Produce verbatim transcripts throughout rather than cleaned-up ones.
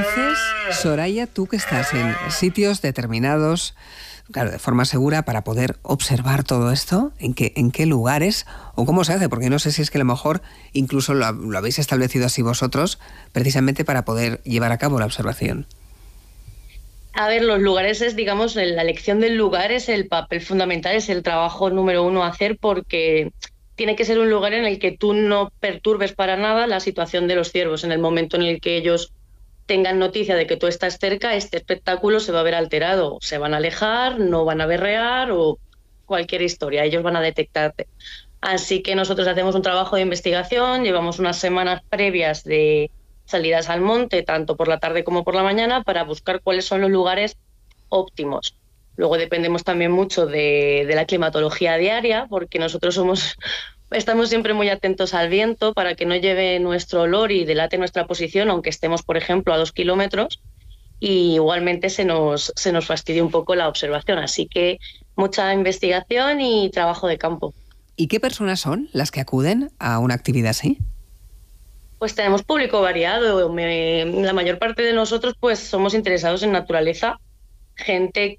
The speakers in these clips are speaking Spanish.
haces, Soraya, tú que estás en sitios determinados, claro, de forma segura, para poder observar todo esto? ¿En qué, en qué lugares o cómo se hace? Porque no sé si es que a lo mejor incluso lo, lo habéis establecido así vosotros, precisamente para poder llevar a cabo la observación. A ver, los lugares es, digamos, la elección del lugar es el papel fundamental, es el trabajo número uno a hacer, porque tiene que ser un lugar en el que tú no perturbes para nada la situación de los ciervos. En el momento en el que ellos tengan noticia de que tú estás cerca, este espectáculo se va a ver alterado. Se van a alejar, no van a berrear o cualquier historia, ellos van a detectarte. Así que nosotros hacemos un trabajo de investigación, llevamos unas semanas previas de salidas al monte, tanto por la tarde como por la mañana, para buscar cuáles son los lugares óptimos. Luego dependemos también mucho de, de la climatología diaria, porque nosotros somos, estamos siempre muy atentos al viento para que no lleve nuestro olor y delate nuestra posición, aunque estemos, por ejemplo, a dos kilómetros, y igualmente se nos, se nos fastidia un poco la observación. Así que mucha investigación y trabajo de campo. ¿Y qué personas son las que acuden a una actividad así? Pues tenemos público variado. Me, la mayor parte de nosotros pues somos interesados en naturaleza, gente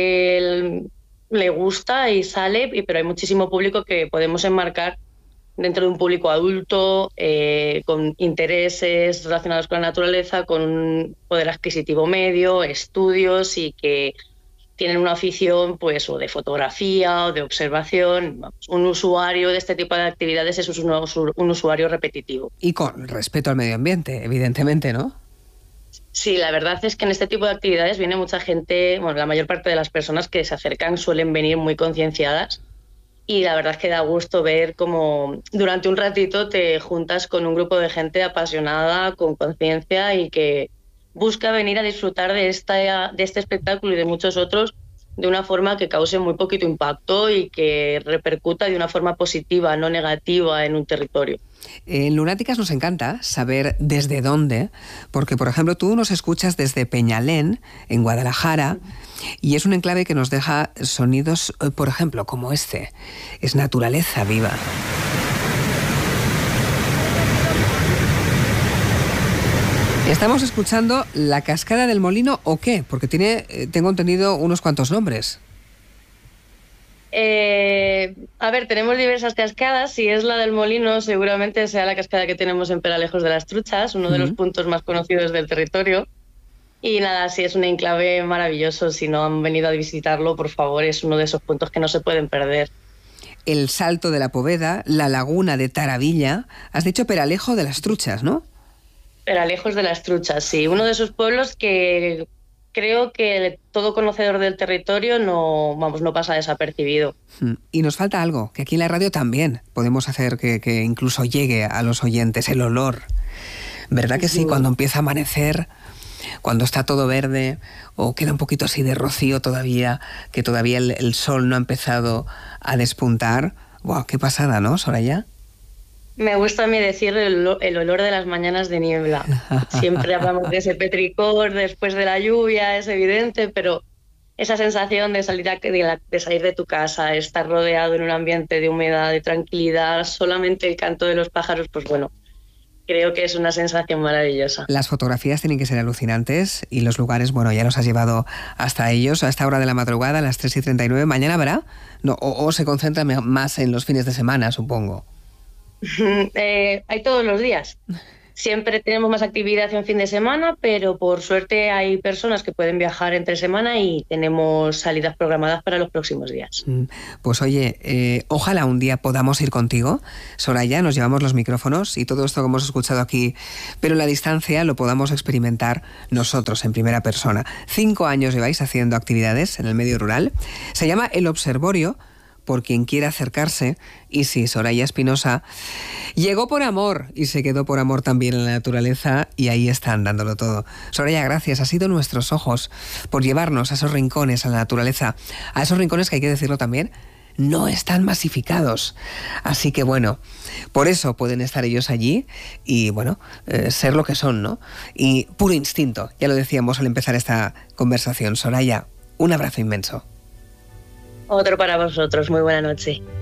que le gusta y sale, pero hay muchísimo público que podemos enmarcar dentro de un público adulto, eh, con intereses relacionados con la naturaleza, con un poder adquisitivo medio, estudios y que tienen una afición pues o de fotografía o de observación. Un usuario de este tipo de actividades es un, un usuario repetitivo. Y con respeto al medio ambiente, evidentemente, ¿no? Sí, la verdad es que en este tipo de actividades viene mucha gente, bueno, la mayor parte de las personas que se acercan suelen venir muy concienciadas, y la verdad es que da gusto ver cómo durante un ratito te juntas con un grupo de gente apasionada, con conciencia y que busca venir a disfrutar de, esta, de este espectáculo y de muchos otros de una forma que cause muy poquito impacto y que repercuta de una forma positiva, no negativa, en un territorio. En Lunáticas nos encanta saber desde dónde, porque, por ejemplo, tú nos escuchas desde Peñalén, en Guadalajara, y es un enclave que nos deja sonidos, por ejemplo, como este. Es naturaleza viva. ¿Estamos escuchando la cascada del Molino o qué? Porque tiene, tengo entendido, unos cuantos nombres. Eh, a ver, tenemos diversas cascadas. Si es la del Molino, seguramente sea la cascada que tenemos en Peralejos de las Truchas, uno de los puntos más conocidos del territorio. Y nada, sí, es un enclave maravilloso. Si no han venido a visitarlo, por favor, es uno de esos puntos que no se pueden perder. El Salto de la Poveda, la Laguna de Taravilla. Has dicho Peralejo de las Truchas, ¿no? Peralejos de las Truchas, sí. Uno de esos pueblos que creo que todo conocedor del territorio no, vamos, no pasa desapercibido. Y nos falta algo, que aquí en la radio también podemos hacer que, que incluso llegue a los oyentes, el olor. ¿Verdad que sí? Cuando empieza a amanecer, cuando está todo verde o queda un poquito así de rocío todavía, que todavía el, el sol no ha empezado a despuntar. ¡Guau! ¡Qué pasada!, ¿no, Soraya? Me gusta a mí decir el, el olor de las mañanas de niebla. Siempre hablamos de ese petricor después de la lluvia, es evidente, pero esa sensación de salir, a, de, la, de salir de tu casa, estar rodeado en un ambiente de humedad, de tranquilidad, solamente el canto de los pájaros, pues bueno, creo que es una sensación maravillosa. Las fotografías tienen que ser alucinantes y los lugares, bueno, ya nos has llevado hasta ellos, a esta hora de la madrugada, a las tres y treinta y nueve. ¿Mañana habrá? No, o, o se concentra más en los fines de semana, supongo. Eh, hay todos los días. Siempre tenemos más actividad en fin de semana, pero por suerte hay personas que pueden viajar entre semana y tenemos salidas programadas para los próximos días. Pues oye, eh, ojalá un día podamos ir contigo, Soraya, nos llevamos los micrófonos y todo esto que hemos escuchado aquí, pero en la distancia lo podamos experimentar nosotros en primera persona. Cinco años lleváis haciendo actividades en el medio rural. Se llama El Observorio, por quien quiera acercarse. Y sí, Soraya Espinosa llegó por amor y se quedó por amor también en la naturaleza, y ahí están dándolo todo. Soraya, gracias. Ha sido nuestros ojos por llevarnos a esos rincones, a la naturaleza, a esos rincones que, hay que decirlo también, no están masificados. Así que bueno, por eso pueden estar ellos allí y bueno, eh, ser lo que son, ¿no? Y puro instinto, ya lo decíamos al empezar esta conversación. Soraya, un abrazo inmenso. Otro para vosotros. Muy buena noche.